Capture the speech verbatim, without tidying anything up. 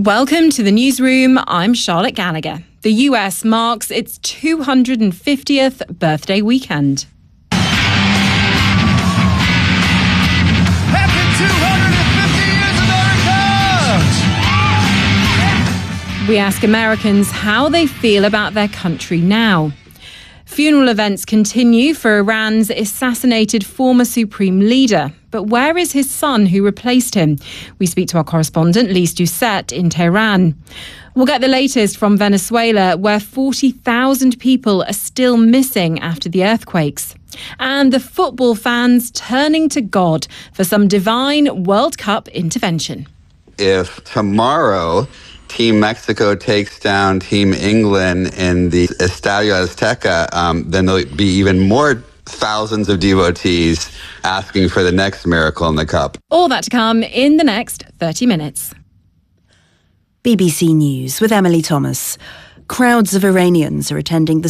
Welcome to the newsroom. I'm Charlotte Gallagher. The U S marks its two hundred fiftieth birthday weekend. Happy two hundred fifty years, America! We ask Americans how they feel about their country now. Funeral events continue for Iran's assassinated former supreme leader. But where is his son who replaced him? We speak to our correspondent, Lise Doucette, in Tehran. We'll get the latest from Venezuela, where forty thousand people are still missing after the earthquakes. And the football fans turning to God for some divine World Cup intervention. If tomorrow Team Mexico takes down Team England in the Estadio Azteca, um, then there'll be even more thousands of devotees asking for the next miracle in the cup. All that to come in the next thirty minutes. B B C News with Emily Thomas. Crowds of Iranians are attending the